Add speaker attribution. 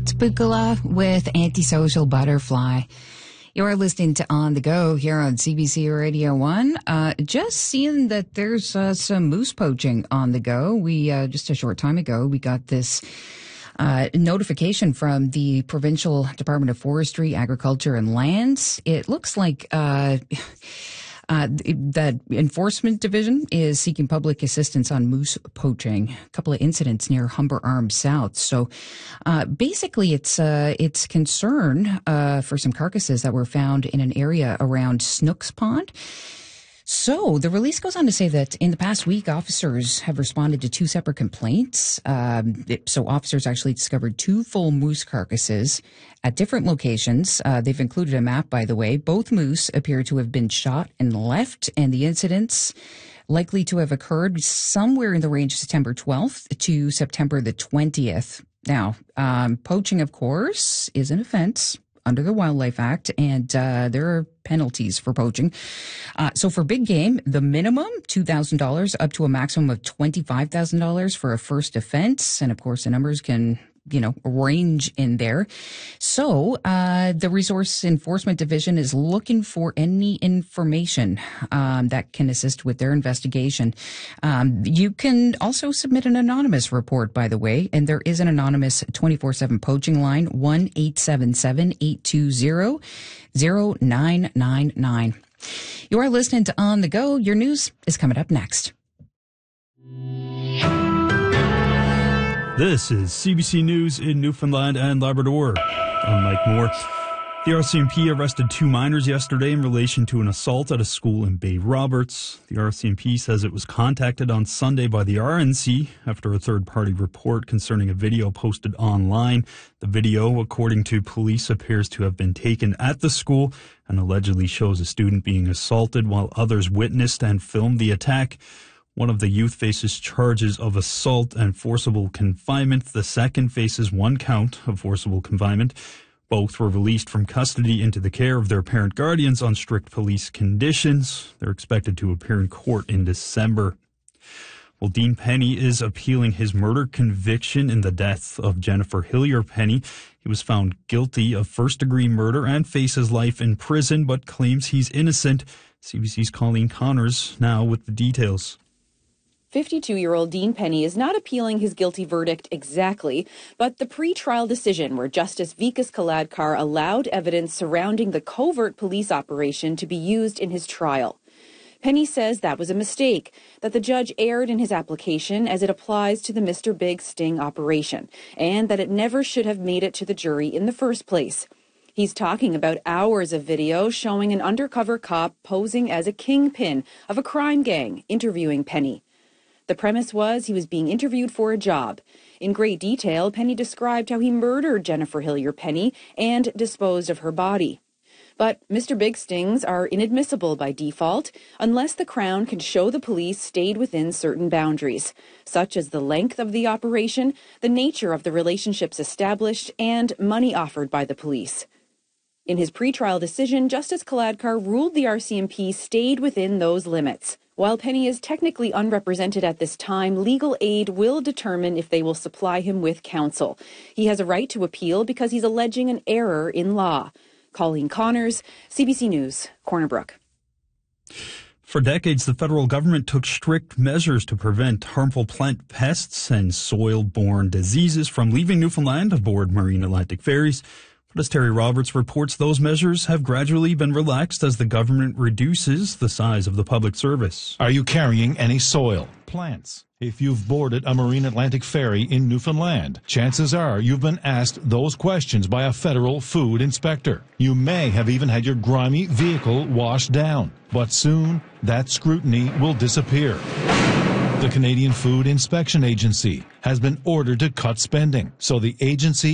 Speaker 1: Spookala with Antisocial Butterfly. You're listening to On the Go here on CBC Radio 1. Just seeing that there's some moose poaching on the go. We just a short time ago, we got this notification from the Provincial Department of Forestry, Agriculture and Lands. It looks like that Enforcement Division is seeking public assistance on moose poaching. A couple of incidents near Humber Arms South. So basically, it's concern for some carcasses that were found in an area around Snooks Pond. So the release goes on to say that in the past week, officers have responded to two separate complaints. So officers actually discovered two full moose carcasses at different locations. They've included a map, by the way. Both moose appear to have been shot and left, and the incidents likely to have occurred somewhere in the range of September 12th to September the 20th. Now, poaching, of course, is an offense under the Wildlife Act, and there are penalties for poaching. So for big game, the minimum, $2,000 up to a maximum of $25,000 for a first offense. And of course, the numbers can, range in there. So the Resource Enforcement Division is looking for any information that can assist with their investigation. You can also submit an anonymous report, by the way, and there is an anonymous 24/7 poaching line, 1-877-820-0999. You are listening to On the Go. Your news is coming up next.
Speaker 2: This is CBC News in Newfoundland and Labrador. I'm Mike Moore. The RCMP arrested two minors yesterday in relation to an assault at a school in Bay Roberts. The RCMP says it was contacted on Sunday by the RNC after a third-party report concerning a video posted online. The video, according to police, appears to have been taken at the school and allegedly shows a student being assaulted while others witnessed and filmed the attack. One of the youth faces charges of assault and forcible confinement. The second faces one count of forcible confinement. Both were released from custody into the care of their parent guardians on strict police conditions. They're expected to appear in court in December. Well, Dean Penny is appealing his murder conviction in the death of Jennifer Hillier Penny. He was found guilty of first-degree murder and faces life in prison, but claims he's innocent. CBC's Colleen Connors now with the details.
Speaker 3: 52-year-old Dean Penny is not appealing his guilty verdict exactly, but the pre-trial decision where Justice Vikas Kaladkar allowed evidence surrounding the covert police operation to be used in his trial. Penny says that was a mistake, that the judge erred in his application as it applies to the Mr. Big Sting operation, and that it never should have made it to the jury in the first place. He's talking about hours of video showing an undercover cop posing as a kingpin of a crime gang interviewing Penny. The premise was he was being interviewed for a job. In great detail, Penny described how he murdered Jennifer Hillier Penny and disposed of her body. But Mr. Big Stings are inadmissible by default unless the Crown can show the police stayed within certain boundaries, such as the length of the operation, the nature of the relationships established, and money offered by the police. In his pretrial decision, Justice Kaladkar ruled the RCMP stayed within those limits. While Penny is technically unrepresented at this time, legal aid will determine if they will supply him with counsel. He has a right to appeal because he's alleging an error in law. Colleen Connors, CBC News, Corner Brook.
Speaker 2: For decades, the federal government took strict measures to prevent harmful plant pests and soil-borne diseases from leaving Newfoundland aboard marine Atlantic ferries. But as Terry Roberts reports, those measures have gradually been relaxed as the government reduces the size of the public service.
Speaker 4: Are you carrying any soil, plants? If you've boarded a marine Atlantic ferry in Newfoundland, chances are you've been asked those questions by a federal food inspector. You may have even had your grimy vehicle washed down, but soon that scrutiny will disappear. The Canadian Food Inspection Agency has been ordered to cut spending, so the agency